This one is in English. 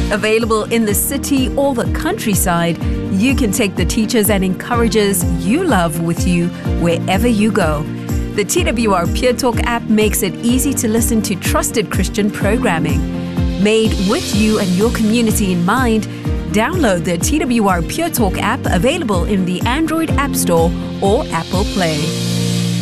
Available in the city or the countryside, you can take the teachers and encouragers you love with you wherever you go. The TWR Peer Talk app makes it easy to listen to trusted Christian programming. Made with you and your community in mind, download the TWR Peer Talk app available in the Android App Store or Apple Play.